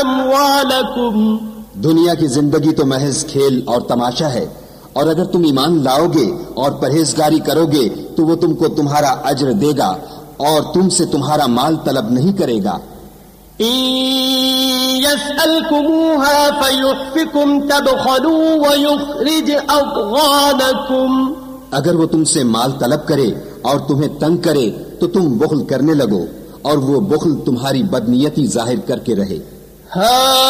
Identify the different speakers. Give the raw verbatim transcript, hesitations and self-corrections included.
Speaker 1: अम्वालकुम,
Speaker 2: दुनिया की जिंदगी तो महज खेल और तमाशा है, और अगर तुम ईमान लाओगे और परहेजगारी करोगे तो वो तुमको तुम्हारा अज्र देगा और तुमसे तुम्हारा माल तलब नहीं करेगा।
Speaker 1: यस्अलकुमूहा फयुहफिकुम तबखलू व युखरिज अदगानकुम,
Speaker 2: अगर वो तुमसे माल तलब करे और तुम्हें तंग करे तो तुम बुख्ल करने लगो और वो बुख्ल तुम्हारी बदनीयती जाहिर करके रहे।
Speaker 1: हाँ